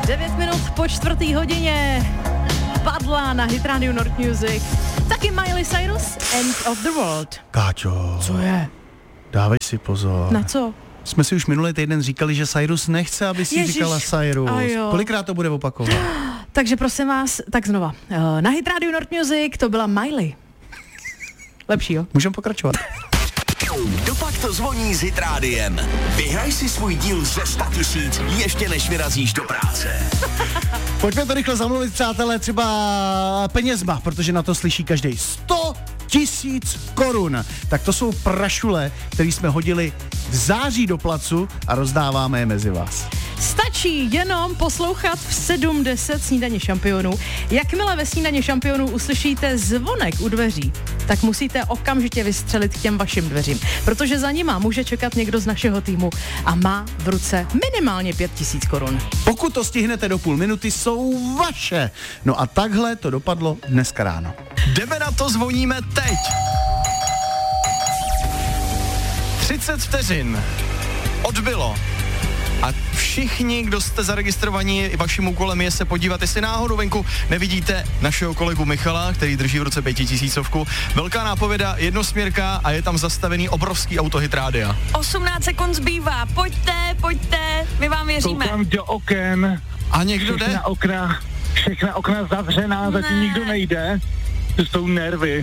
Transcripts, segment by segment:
9 minut po 4:00 padla na Hit Radio North Music taky Miley Cyrus, End of the World. Káčo. Co je? Dávej si pozor. Na co? Jsme si už minulý týden říkali, že Cyrus nechce, aby si říkala Cyrus. Kolikrát to bude opakovat? Takže prosím vás, tak znova. Na Hit Radio North Music to byla Miley. Lepší, jo? Můžeme pokračovat. Dopak to zvoní s Hit Rádiem. Vyhraj si svůj díl ze 100 000 ještě než vyrazíš do práce. Pojďme to rychle zamluvit, přátelé, třeba penězma, protože na to slyší každý. 100 000 korun. Tak to jsou prašule, které jsme hodili v září do placu a rozdáváme je mezi vás. Stačí jenom poslouchat v 7:10 Snídaně šampionů. Jakmile ve Snídaně šampionů uslyšíte zvonek u dveří, tak musíte okamžitě vystřelit k těm vašim dveřím, protože za nima může čekat někdo z našeho týmu a má v ruce minimálně 5 000 korun. Pokud to stihnete do půl minuty, jsou vaše. No a takhle to dopadlo dneska ráno. Jdeme na to, zvoníme teď. 30 vteřin. Odbylo. A všichni, kdo jste zaregistrovaní, vaším úkolem je se podívat, jestli náhodou venku nevidíte našeho kolegu Michala, který drží v ruce 5000. Velká nápověda, jednosměrka a je tam zastavený obrovský auto Hit Rádia. 18 sekund zbývá, pojďte, my vám věříme. Koukám do oken. A někdo jde? Všechna okna zavřená, zatím nikdo nejde. To jsou nervy.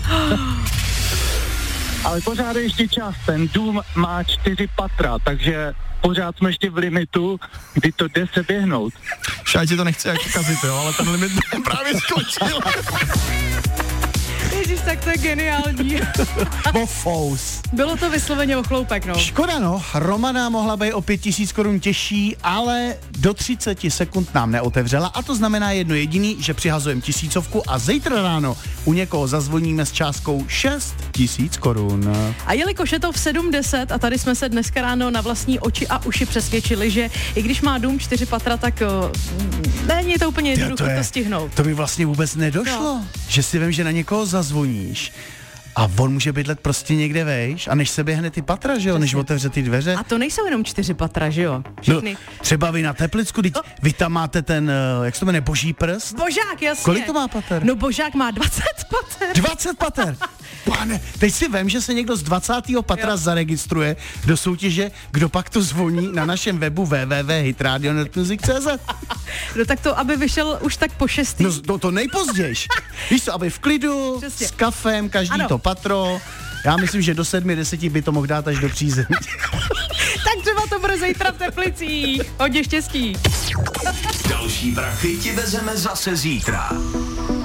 Ale pořád je ještě čas, ten dům má 4 patra, takže pořád jsme ještě v limitu, kdy to jde se běhnout. Šáti to nechce jako kazit, jo, ale ten limit právě skončil. Ježiš, tak to je geniální. Bofous. Bylo to vysloveně ochloupek, no. Škoda, no. Romana mohla být o 5 000 korun těžší, ale do 30 sekund nám neotevřela a to znamená jedno jediný, že přihazujeme 1000 a zítra ráno u někoho zazvoníme s částkou 6 000 korun. A jelikož je to v 7:10 a tady jsme se dneska ráno na vlastní oči a uši přesvědčili, že i když má dům 4 patra, tak není to úplně jednoduché to stihnout. To mi vlastně vůbec nedošlo, že si vím, že na někoho zazvoníš a on může bydlet prostě někde vejš a než se běhne ty patra, že jo, než otevře ty dveře. A to nejsou jenom 4 patra, že jo? Všechny. No, třeba vy na Teplicku, vy tam máte ten, jak se to jmenuje, boží prst? Božák, jasně. Kolik to má pater? No Božák má 20 pater. 20 pater? Pane, teď si vem, že se někdo z 20. patra zaregistruje do soutěže, kdo pak to zvoní na našem webu www.hitradionortmusic.cz. No tak to, aby vyšel už tak po 6. No to nejpozdějš. Víš co, aby v klidu, přesně, s kafem, každý to patro. Já myslím, že do 7:10 by to mohl dát až do přízemí. Tak třeba to bude zítra v Teplicích. Hodně štěstí. Další prachy ti vezeme zase zítra.